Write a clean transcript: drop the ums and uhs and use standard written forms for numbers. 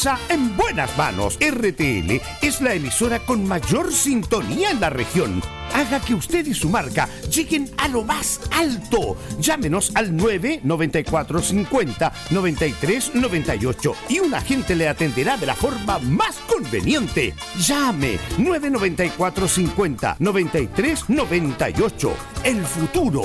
En buenas manos. RTL es la emisora con mayor sintonía en la región. Haga que usted y su marca lleguen a lo más alto. Llámenos al 99450-9398 y un agente le atenderá de la forma más conveniente. Llame 99450-9398. El futuro